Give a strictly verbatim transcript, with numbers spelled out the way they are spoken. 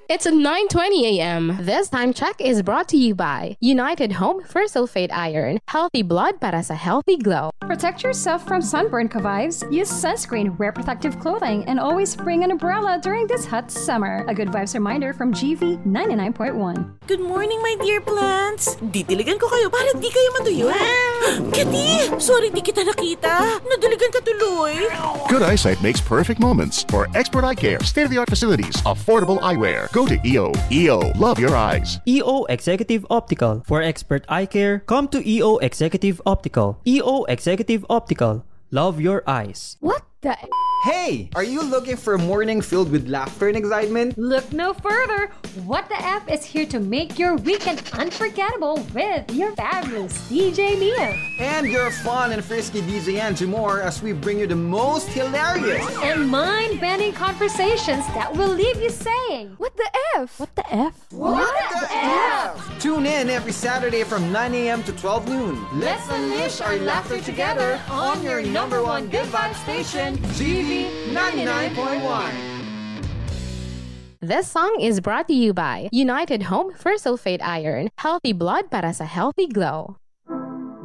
It's nine twenty a.m. This time check is brought to you by United Home for Sulfate Iron. Healthy blood para sa healthy glow. Protect yourself from sunburn, Ka-Vibes. Use sunscreen, wear protective clothing, and always bring an umbrella during this hot summer. A good vibes reminder from G V ninety-nine point one. Good morning, my dear plants. Ditiligan ko kayo para di kayo matuyo. Kati, sorry di kita nakita. Nadiligan ka tuloy. Good eyesight makes perfect moments. For expert eye care, state-of-the-art facilities, affordable eyewear. Go to E O. E O, love your eyes. E O Executive Optical. For expert eye care, come to E O Executive Optical. E O Executive Optical. Love your eyes. What the? Hey, are you looking for a morning filled with laughter and excitement? Look no further. What the F is here to make your weekend unforgettable with your fabulous D J Mia. And your fun and frisky D J Angie Moore as we bring you the most hilarious and mind-bending conversations that will leave you saying, What the F? What the F? What, what the, the F? F? Tune in every Saturday from nine a.m. to twelve noon. Let's unleash our laughter together on your number one good vibe station, G V ninety-nine point one. This song is brought to you by United Home for Sulfate Iron. Healthy blood para sa healthy glow.